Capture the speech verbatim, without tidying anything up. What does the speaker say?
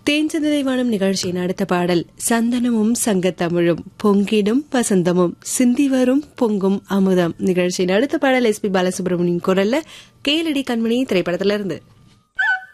தேன்சிந்ததை வானம் நிகழ்ச்சியின் அடுத்த பாடல் சந்தனமும் சங்கத்தமிழும் பொங்கிடும் வசந்தமும் சிந்தி வரும் பொங்கும் அமுதம். நிகழ்ச்சியின் அடுத்த பாடல் எஸ் பி பாலசுப்ரமணியம் குரல்ல கேளடி கண்மணி திரைப்படத்திலிருந்து.